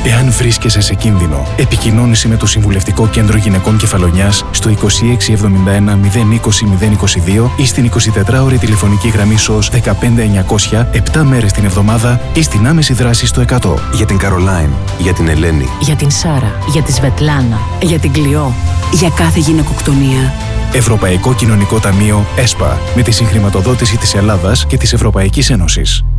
Εάν βρίσκεσαι σε κίνδυνο, επικοινώνησε με το Συμβουλευτικό Κέντρο Γυναικών Κεφαλονιάς στο 2671 020 022 ή στην 24ωρη τηλεφωνική γραμμή SOS 15900 7 μέρες την εβδομάδα ή στην άμεση δράση στο 100. Για την Καρολάιν, για την Ελένη, για την Σάρα, για τη Σβετλάνα, για την Κλειό, για κάθε γυναικοκτονία. Ευρωπαϊκό Κοινωνικό Ταμείο ΕΣΠΑ, με τη συγχρηματοδότηση της Ελλάδας και της Ευρωπαϊκής Ένωσης.